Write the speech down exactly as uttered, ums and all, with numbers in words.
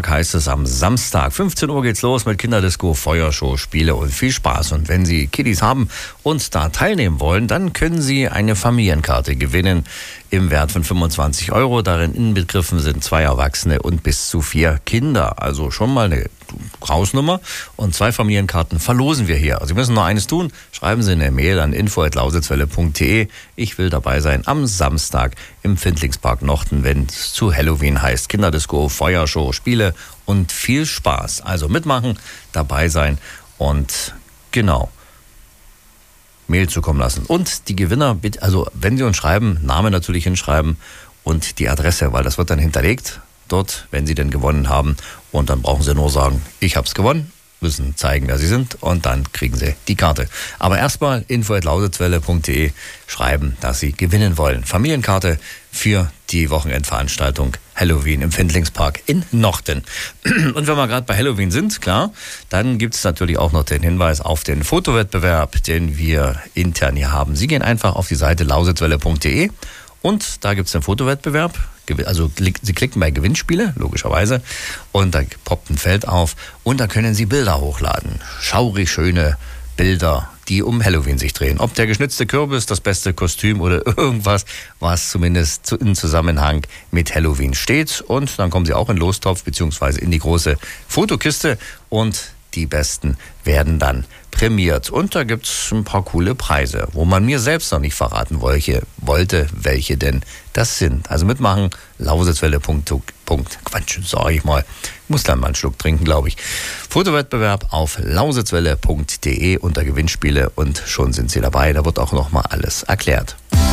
Fintlingspark heißt es am Samstag. fünfzehn Uhr geht's los mit Kinderdisco, Feuershow, Spiele und viel Spaß. Und wenn Sie Kiddies haben und da teilnehmen wollen, dann können Sie eine Familienkarte gewinnen im Wert von fünfundzwanzig Euro. Darin inbegriffen sind zwei Erwachsene und bis zu vier Kinder. Also schon mal eine Hausnummer. Und zwei Familienkarten verlosen wir hier. Also Sie müssen nur eines tun. Schreiben Sie eine Mail an info at lausitzwelle punkt de. Ich will dabei sein am Samstag im Fintlingspark Nochten, wenn es zu Halloween heißt. Kinderdisco, Feuershow, Spiele und viel Spaß. Also mitmachen, dabei sein und genau Mail zukommen lassen. Und die Gewinner, also wenn Sie uns schreiben, Name natürlich hinschreiben und die Adresse, weil das wird dann hinterlegt dort, wenn Sie denn gewonnen haben. Und dann brauchen Sie nur sagen, ich habe es gewonnen, müssen zeigen, wer Sie sind und dann kriegen Sie die Karte. Aber erstmal info at lausitzwelle punkt de schreiben, dass Sie gewinnen wollen. Familienkarte für die Wochenendveranstaltung Halloween im Findlingspark in Nochten. Und wenn wir gerade bei Halloween sind, klar, dann gibt es natürlich auch noch den Hinweis auf den Fotowettbewerb, den wir intern hier haben. Sie gehen einfach auf die Seite lausitzwelle punkt de und da gibt es den Fotowettbewerb. Also Sie klicken bei Gewinnspiele, logischerweise, und da poppt ein Feld auf und da können Sie Bilder hochladen. Schaurig schöne Bilder, die um Halloween sich drehen. Ob der geschnitzte Kürbis, das beste Kostüm oder irgendwas, was zumindest in Zusammenhang mit Halloween steht. Und dann kommen Sie auch in den Lostopf beziehungsweise in die große Fotokiste und die Besten werden dann prämiert. Und da gibt es ein paar coole Preise, wo man mir selbst noch nicht verraten wollte, wollte, welche denn das sind. Also mitmachen, lausitzwelle Punkt de. Quatsch, sag ich mal. Ich muss dann mal einen Schluck trinken, glaube ich. Fotowettbewerb auf lausitzwelle punkt de unter Gewinnspiele und schon sind Sie dabei. Da wird auch noch mal alles erklärt.